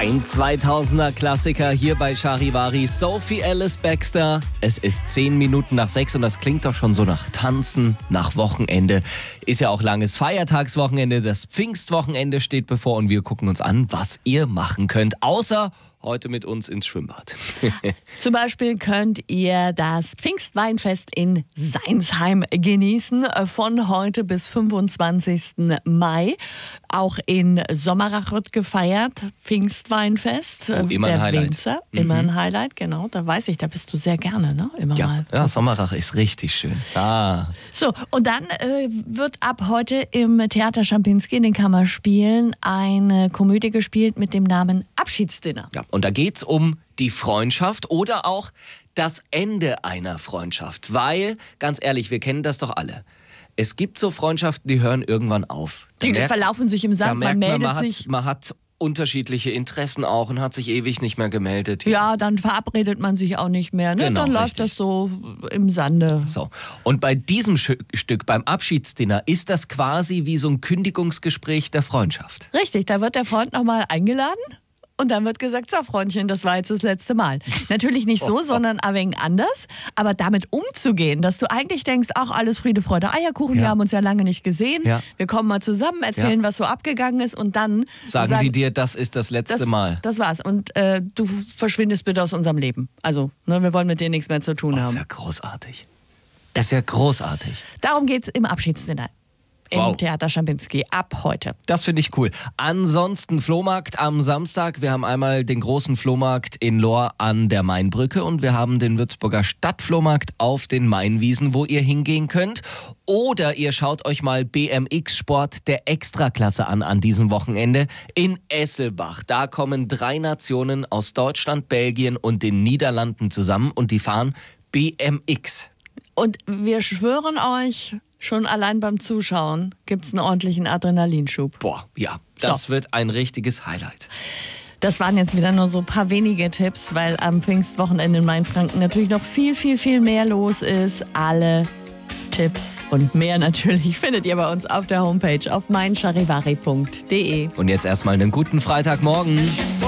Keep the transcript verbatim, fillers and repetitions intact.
Ein zweitausender Klassiker hier bei Charivari. Sophie Ellis Bextor. Es ist zehn Minuten nach sechs und das klingt doch schon so nach Tanzen, nach Wochenende. Ist ja auch langes Feiertagswochenende. Das Pfingstwochenende steht bevor und wir gucken uns an, was ihr machen könnt. Außer heute mit uns ins Schwimmbad. Zum Beispiel könnt ihr das Pfingstweinfest in Seinsheim genießen. Von heute bis fünfundzwanzigsten Mai. Auch in Sommerach wird gefeiert. Pfingstweinfest. Oh, immer der ein Highlight. Winzer. Immer Mhm. ein Highlight, genau. Da weiß ich, da bist du sehr gerne, ne? Immer Ja, mal. ja, Sommerach ist richtig schön. Ah. So, und dann äh, wird ab heute im Theater Schampinski in den Kammerspielen eine Komödie gespielt mit dem Namen Abschiedsdinner. Ja, und da geht's um die Freundschaft oder auch das Ende einer Freundschaft. Weil, ganz ehrlich, wir kennen das doch alle. Es gibt so Freundschaften, die hören irgendwann auf. Da Die merkt- verlaufen sich im da Sand, man merkt meldet man, man sich. Hat, man hat unterschiedliche Interessen auch und hat sich ewig nicht mehr gemeldet. Ja, dann verabredet man sich auch nicht mehr. Ne? Genau, dann läuft richtig. das so im Sande. So. Und bei diesem Sch- Stück, beim Abschiedsdinner, ist das quasi wie so ein Kündigungsgespräch der Freundschaft. Richtig, da wird der Freund nochmal eingeladen. Und dann wird gesagt, so Freundchen, das war jetzt das letzte Mal. Natürlich nicht so, sondern ein wenig anders. Aber damit umzugehen, dass du eigentlich denkst, ach, alles Friede, Freude, Eierkuchen, Ja. wir haben uns ja lange nicht gesehen. Ja. Wir kommen mal zusammen, erzählen, was so abgegangen ist und dann Sagen die dir, das ist das letzte das, Mal. Das war's. Und äh, du verschwindest bitte aus unserem Leben. Also, ne, wir wollen mit dir nichts mehr zu tun Das ist haben. ja großartig. Das ist ja großartig. Darum geht's im Abschiedsdinner. Im Wow. Theater Schampinski ab heute. Das finde ich cool. Ansonsten Flohmarkt am Samstag. Wir haben einmal den großen Flohmarkt in Lohr an der Mainbrücke und wir haben den Würzburger Stadtflohmarkt auf den Mainwiesen, wo ihr hingehen könnt. Oder ihr schaut euch mal B M X-Sport der Extraklasse an an diesem Wochenende in Esselbach. Da kommen drei Nationen aus Deutschland, Belgien und den Niederlanden zusammen und die fahren B M X. Und wir schwören euch, schon allein beim Zuschauen gibt's einen ordentlichen Adrenalinschub. Boah, ja, das So. wird ein richtiges Highlight. Das waren jetzt wieder nur so ein paar wenige Tipps, weil am Pfingstwochenende in Mainfranken natürlich noch viel, viel, viel mehr los ist. Alle Tipps und mehr natürlich findet ihr bei uns auf der Homepage auf mein charivari punkt de. Und jetzt erstmal einen guten Freitagmorgen.